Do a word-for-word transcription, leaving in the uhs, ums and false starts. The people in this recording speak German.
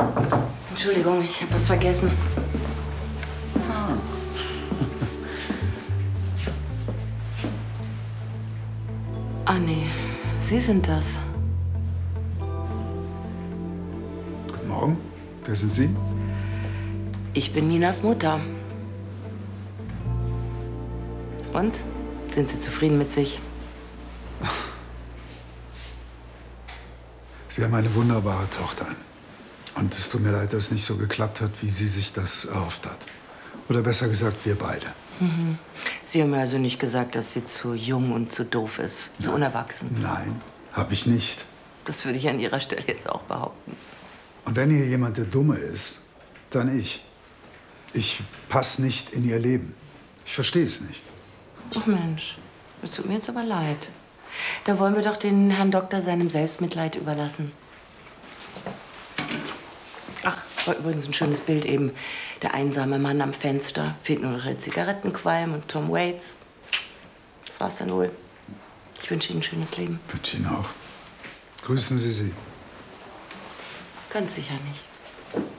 Entschuldigung, ich habe was vergessen. Ah. Ah, nee. Sie sind das. Guten Morgen. Wer sind Sie? Ich bin Ninas Mutter. Und? Sind Sie zufrieden mit sich? Sie haben eine wunderbare Tochter. Und es tut mir leid, dass es nicht so geklappt hat, wie sie sich das erhofft hat. Oder besser gesagt, wir beide. Mhm. Sie haben mir also nicht gesagt, dass sie zu jung und zu doof ist, zu Nein. unerwachsen. Nein, habe ich nicht. Das würde ich an Ihrer Stelle jetzt auch behaupten. Und wenn hier jemand der Dumme ist, dann ich. Ich passe nicht in ihr Leben. Ich verstehe es nicht. Ach Mensch, es tut mir jetzt aber leid. Da wollen wir doch den Herrn Doktor seinem Selbstmitleid überlassen. Ach, war übrigens ein schönes Bild eben. Der einsame Mann am Fenster. Fehlt nur noch der Zigarettenqualm und Tom Waits. Das war's dann wohl. Ich wünsche Ihnen ein schönes Leben. Wünsche Ihnen auch. Grüßen Sie sie. Ganz sicher nicht.